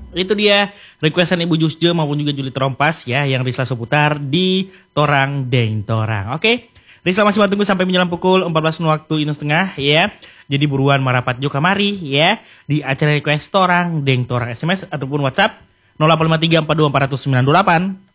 Itu dia requestan Ibu Jusje maupun juga Juli Trompas ya yang Risla seputar di Torang Deng Torang. Oke. Risla masih tunggu sampai menjelang pukul 14 waktu Indonesia Tengah ya. Jadi buruan marapat jo kamari ya di acara request Torang Deng Torang SMS ataupun WhatsApp 0853 42 400 928